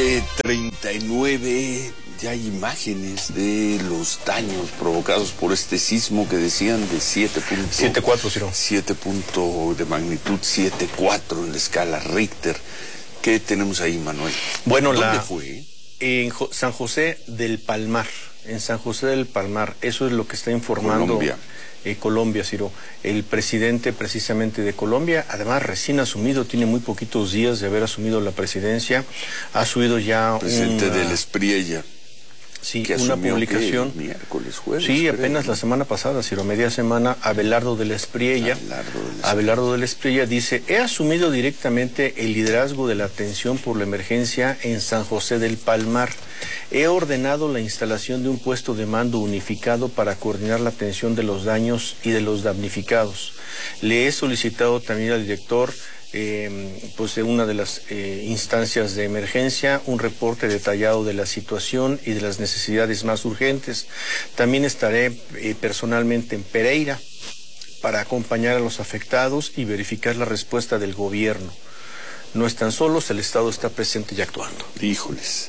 7:39, ya hay imágenes de los daños provocados por este sismo que decían de 7.4, Ciro. 7 de magnitud, 7.4 en la escala Richter. ¿Qué tenemos ahí, Manuel? Bueno, ¿Dónde fue? En San José del Palmar, en San José del Palmar. Eso es lo que está informando Colombia. Colombia, Ciro. El presidente precisamente de Colombia, además recién asumido, tiene muy poquitos días de haber asumido la presidencia, ha subido ya Presidente del Espriella. Sí, que una publicación. Miércoles, jueves. Sí, creo, apenas la semana pasada, Ciro, media semana, Abelardo de la Espriella. Abelardo de la Espriella dice: he asumido directamente el liderazgo de la atención por la emergencia en San José del Palmar. He ordenado la instalación de un puesto de mando unificado para coordinar la atención de los daños y de los damnificados. Le he solicitado también al director pues de una de las instancias de emergencia, un reporte detallado de la situación y de las necesidades más urgentes. También estaré personalmente en Pereira para acompañar a los afectados y verificar la respuesta del gobierno. No están solos, el Estado está presente y actuando. Híjoles,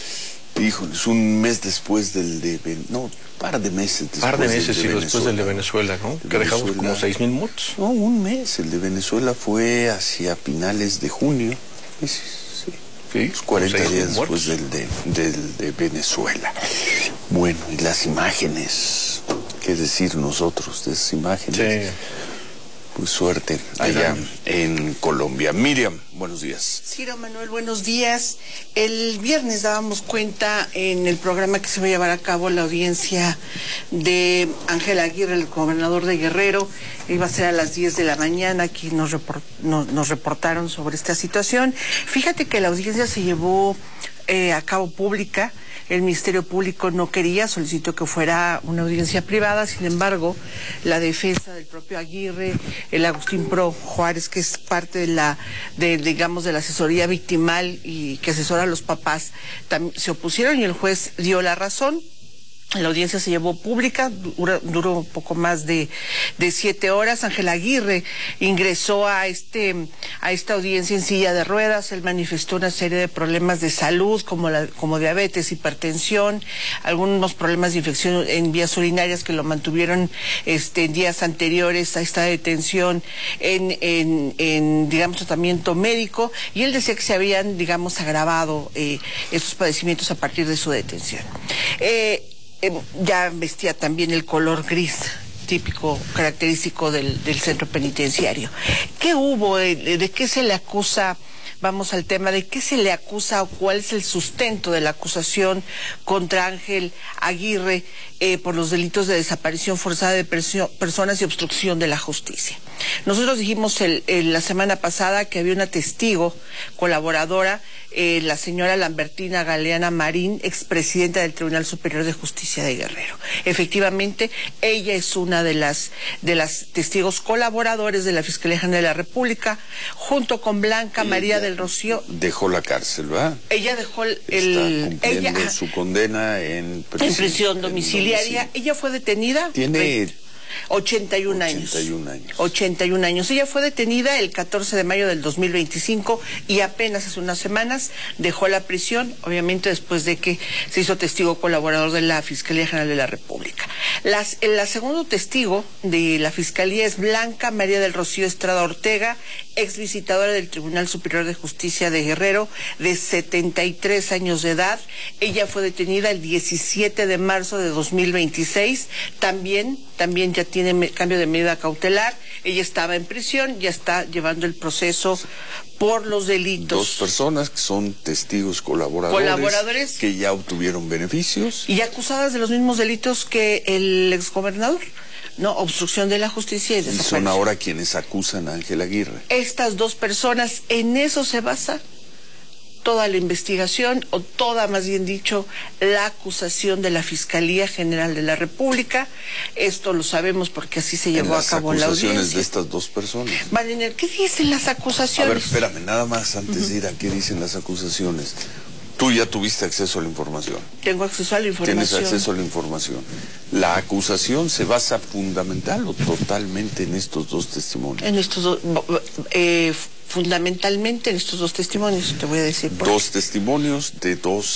un mes después par de meses después del de Venezuela, ¿no? Que dejamos como 6,000 muertos. No, un mes. El de Venezuela fue hacia finales de junio. Sí, 40 días después del de Venezuela. Bueno, y las imágenes, ¿qué decir nosotros de esas imágenes? Sí. Pues suerte allá en Colombia. Miriam, buenos días. Ciro, Manuel, buenos días. El viernes dábamos cuenta en el programa que se va a llevar a cabo la audiencia de Ángel Aguirre, el gobernador de Guerrero. Iba a ser a las 10 de la mañana. Aquí nos reportaron sobre esta situación. Fíjate que la audiencia se llevó a cabo pública. El Ministerio Público no quería, solicitó que fuera una audiencia privada. Sin embargo, la defensa del propio Aguirre, el Agustín Pro Juárez, que es parte de la asesoría victimal y que asesora a los papás, se opusieron y el juez dio la razón. La audiencia se llevó pública, duró un poco más de 7 horas. Ángel Aguirre ingresó a esta audiencia en silla de ruedas. Él manifestó una serie de problemas de salud como diabetes, hipertensión, algunos problemas de infección en vías urinarias que lo mantuvieron en días anteriores a esta detención en tratamiento médico, y él decía que se habían agravado estos padecimientos a partir de su detención. Ya vestía también el color gris típico, característico del centro penitenciario. ¿Qué hubo? ¿De qué se le acusa? Vamos al tema de qué se le acusa o cuál es el sustento de la acusación contra Ángel Aguirre por los delitos de desaparición forzada de personas y obstrucción de la justicia. Nosotros dijimos la semana pasada que había una testigo colaboradora, la señora Lambertina Galeana Marín, expresidenta del Tribunal Superior de Justicia de Guerrero. Efectivamente, ella es una de las testigos colaboradores de la Fiscalía General de la República, junto con Blanca María del Rocío. Dejó la cárcel, ¿verdad? Ella dejó cumpliendo su condena en prisión domiciliaria. Ella fue detenida. Tiene 81 años. 81 años. Ella fue detenida el 14 de mayo del 2025 y apenas hace unas semanas dejó la prisión, obviamente después de que se hizo testigo colaborador de la Fiscalía General de la República. La segundo testigo de la Fiscalía es Blanca María del Rocío Estrada Ortega, ex visitadora del Tribunal Superior de Justicia de Guerrero, de 73 años de edad. Ella fue detenida el 17 de marzo de 2026. También ya tiene cambio de medida cautelar. Ella estaba en prisión, ya está llevando el proceso por los delitos. 2 personas que son testigos colaboradores que ya obtuvieron beneficios. Y acusadas de los mismos delitos que el exgobernador. No, obstrucción de la justicia y desaparición. Y son ahora quienes acusan a Ángel Aguirre. Estas 2 personas, en eso se basa toda la investigación, o toda, más bien dicho, la acusación de la Fiscalía General de la República. Esto lo sabemos porque así se llevó a cabo la audiencia. Las acusaciones de estas 2 personas. Mariner, ¿qué dicen las acusaciones? A ver, espérame, nada más antes de ir a qué dicen las acusaciones. Tú ya tuviste acceso a la información. Tengo acceso a la información. Tienes acceso a la información. ¿La acusación se basa fundamental o totalmente en estos 2 testimonios? En estos dos, fundamentalmente en estos dos testimonios, te voy a decir. Dos testimonios de dos